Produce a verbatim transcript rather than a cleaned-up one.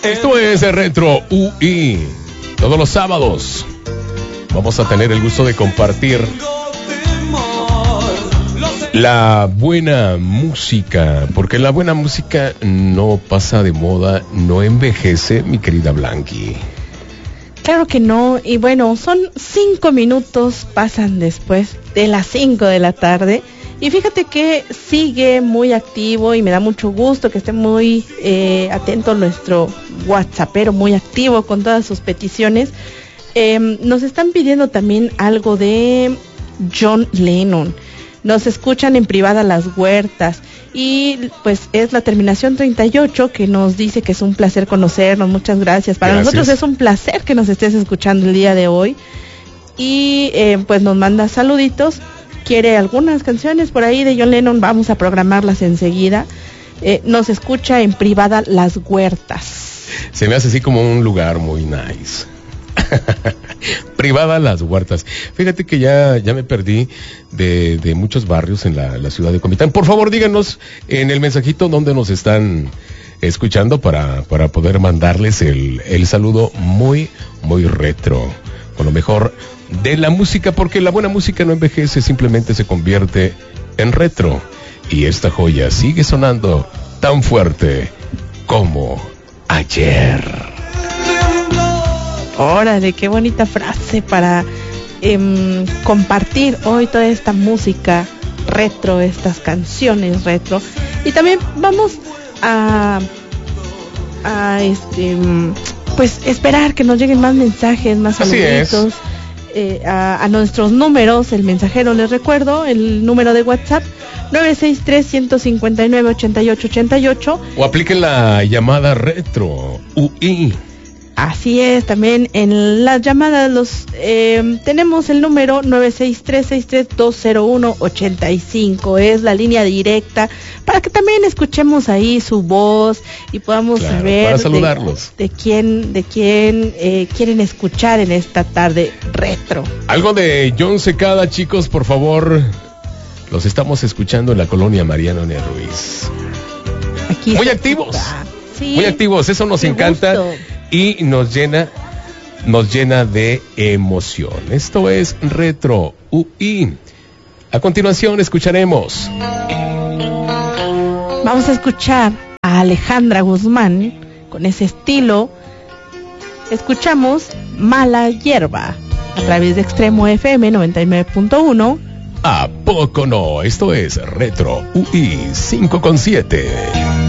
Esto es Retro U I. Todos los sábados vamos a tener el gusto de compartir la buena música, porque la buena música no pasa de moda, no envejece, mi querida Blanqui. Claro que no, y bueno, son cinco minutos, pasan después de las cinco de la tarde, y fíjate que sigue muy activo y me da mucho gusto que esté muy eh, atento nuestro WhatsAppero, muy activo con todas sus peticiones. Eh, nos están pidiendo también algo de John Lennon. Nos escuchan en privada Las Huertas y pues es la terminación treinta y ocho que nos dice que es un placer conocernos. Muchas gracias. Para gracias. Nosotros es un placer que nos estés escuchando el día de hoy y eh, pues nos manda saluditos. Quiere algunas canciones por ahí de John Lennon, vamos a programarlas enseguida. Eh, nos escucha en privada Las Huertas. Se me hace así como un lugar muy nice. Privada Las Huertas. Fíjate que ya, ya me perdí de, de muchos barrios en la, la ciudad de Comitán. Por favor, díganos en el mensajito dónde nos están escuchando para, para poder mandarles el, el saludo muy, muy retro, con lo mejor de la música, porque la buena música no envejece, simplemente se convierte en retro. Y esta joya sigue sonando tan fuerte como ayer. Órale, qué bonita frase para eh, compartir hoy toda esta música retro, estas canciones retro. Y también vamos a, a este, pues esperar que nos lleguen más mensajes, más saluditos eh, a, a nuestros números. El mensajero, les recuerdo, el número de WhatsApp nueve seis tres, uno cinco nueve, ocho ocho ocho ocho. O apliquen la llamada Retro U I. Así es, también en las llamadas los eh, tenemos el número nueve seis tres, seis tres dos cero uno ocho cinco, es la línea directa para que también escuchemos ahí su voz y podamos claro, saber para saludarlos. De, de quién, de quién eh, quieren escuchar en esta tarde retro. Algo de John Secada, chicos, por favor, los estamos escuchando en la colonia Mariano N. Ruiz. Aquí muy activos, sí, muy activos, eso nos encanta. Gusto. Y nos llena, nos llena de emoción. Esto es Retro U I. A continuación escucharemos. Vamos a escuchar a Alejandra Guzmán con ese estilo. Escuchamos Mala Hierba a través de Extremo F M noventa y nueve punto uno. ¿A poco no? Esto es Retro U I cinco con siete.